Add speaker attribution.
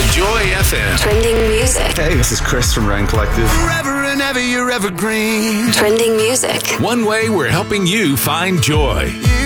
Speaker 1: Joy FM.
Speaker 2: Trending music.
Speaker 3: Hey, this is Chris from Rain Collective.
Speaker 1: Forever and ever, you're evergreen.
Speaker 2: Trending music.
Speaker 1: One way we're helping you find joy.